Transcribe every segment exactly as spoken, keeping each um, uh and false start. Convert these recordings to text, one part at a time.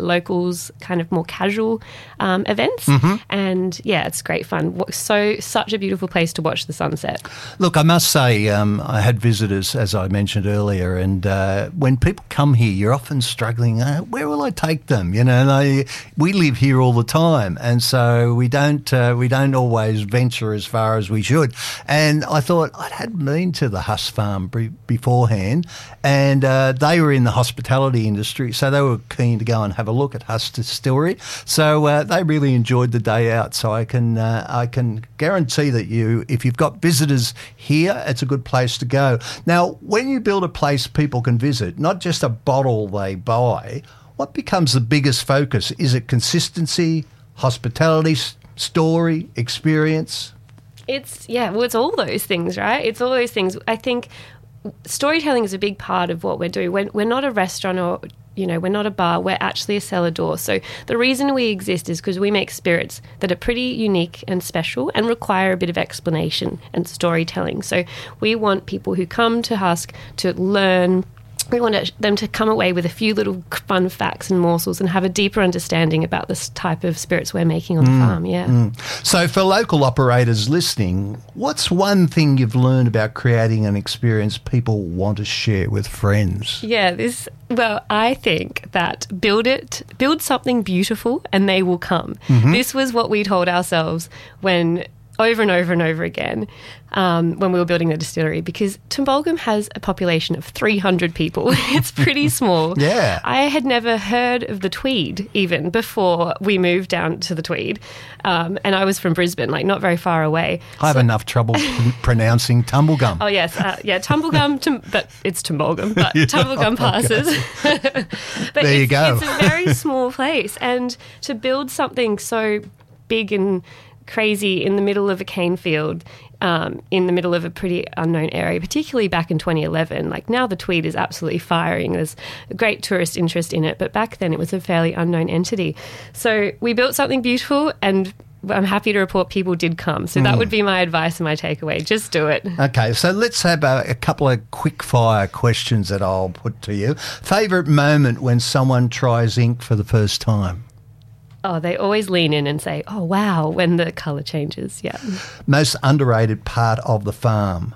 locals kind of more casual um, events. Mm-hmm. And, yeah, it's great fun. So such a beautiful place to watch the sunset. Look, I must say um, I had visitors, as I mentioned earlier, and uh, when people come here, you're often struggling, uh, where will I take them? You know, they, we live here all the time, and so we don't uh, we don't always venture as far as we should. And I thought I hadn't been to the Huss Farm be- beforehand, and uh, they were in the hospitality industry, so they were keen to go and have a look at Huss Distillery. So uh, they really enjoyed the day out. So I can uh, I can guarantee that you, if you've got visitors here, it's a good place to go. Now, when you build a place people can visit, not just a bottle they buy, what becomes the biggest focus? Is it consistency, hospitality, story, experience? It's, yeah, well, it's all those things, right? It's all those things. I think storytelling is a big part of what we're doing. We're, we're not a restaurant or, you know, we're not a bar. We're actually a cellar door. So the reason we exist is because we make spirits that are pretty unique and special and require a bit of explanation and storytelling. So we want people who come to Husk to learn. We want them to come away with a few little fun facts and morsels and have a deeper understanding about this type of spirits we're making on the mm, farm, yeah. Mm. So for local operators listening, what's one thing you've learned about creating an experience people want to share with friends? Yeah, this, well, I think that build it, build something beautiful and they will come. Mm-hmm. This was what we told ourselves when over and over and over again um, when we were building the distillery, because Tumbulgum has a population of three hundred people. It's pretty small. Yeah. I had never heard of the Tweed even before we moved down to the Tweed. Um, and I was from Brisbane, like not very far away. I have so, enough trouble pr- pronouncing Tumbulgum. Oh, yes. Uh, yeah, Tumbulgum, tum- but it's Tumbulgum, but yeah, Tumbulgum passes. but there it's, you go. It's a very small place. And to build something so big and crazy in the middle of a cane field, um, in the middle of a pretty unknown area, particularly back in twenty eleven. Like now the Tweed is absolutely firing. There's a great tourist interest in it, but back then it was a fairly unknown entity. So we built something beautiful and I'm happy to report people did come. So that mm. would be my advice and my takeaway. Just do it. Okay, so let's have a, a couple of quick fire questions that I'll put to you. Favourite moment when someone tries ink for the first time? Oh, they always lean in and say, oh, wow, when the colour changes, yeah. Most underrated part of the farm?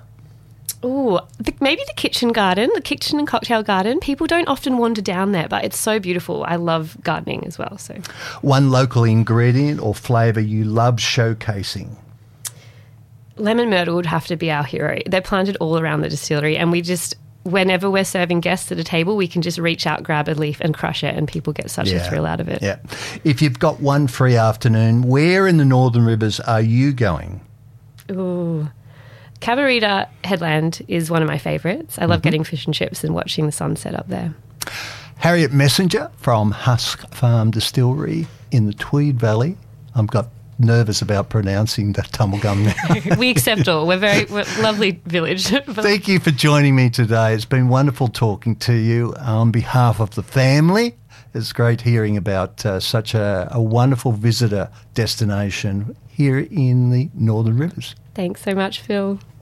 Oh, maybe the kitchen garden, the kitchen and cocktail garden. People don't often wander down there, but it's so beautiful. I love gardening as well. So, one local ingredient or flavour you love showcasing? Lemon myrtle would have to be our hero. They're planted all around the distillery and we just... whenever we're serving guests at a table, we can just reach out, grab a leaf and crush it and people get such yeah, a thrill out of it. Yeah. If you've got one free afternoon, where in the Northern Rivers are you going? Ooh. Cabarita Headland is one of my favourites. I love mm-hmm. getting fish and chips and watching the sunset up there. Harriet Messenger from Husk Farm Distillery in the Tweed Valley. I've got nervous about pronouncing the Tumbulgum now. We accept all. We're very we're lovely village. Thank you for joining me today. It's been wonderful talking to you on behalf of the family. It's great hearing about uh, such a, a wonderful visitor destination here in the Northern Rivers. Thanks so much, Phil.